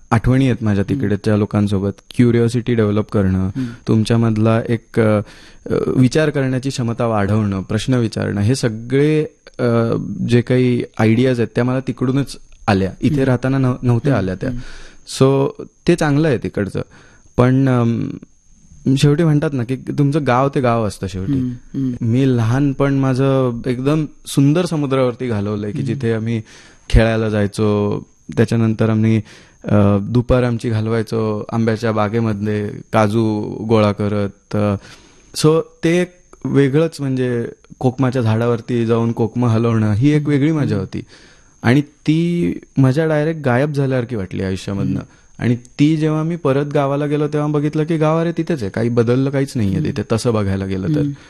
आठवणी आहेत माझ्या तिकडच्या लोकांसोबत. क्युरिओसिटी डेव्हलप करणं, तुमच्यामधला एक विचार करण्याची क्षमता वाढवणं, प्रश्न विचारणं, हे सगळे जे काही आयडियाज आहेत त्या मला तिकडूनच आल्या. इथे राहताना नव्हत्या आल्या त्या. सो ते चांगलं आहे तिकडचं. पण शेवटी म्हणतात ना की तुमचं गाव ते गाव असतं शेवटी. मी लहानपण माझं एकदम सुंदर समुद्रावरती घालवलंय की जिथे आम्ही खेळायला जायचो. त्याच्यानंतर आम्ही दुपार आमची घालवायचो आंब्याच्या बागेमध्ये काजू गोळा करत. सो ते एक वेगळंच, म्हणजे कोकमाच्या झाडावरती जाऊन कोकमं हलवणं ही एक वेगळी मजा होती. आणि ती मजा डायरेक्ट गायब झाल्यासारखी वाटली आयुष्यामधनं. आणि ती जेव्हा मी परत गावाला गेलो तेव्हा बघितलं की गाव अरे तिथेच आहे, काही बदललं काहीच नाहीये तिथे तसं बघायला गेलं तर.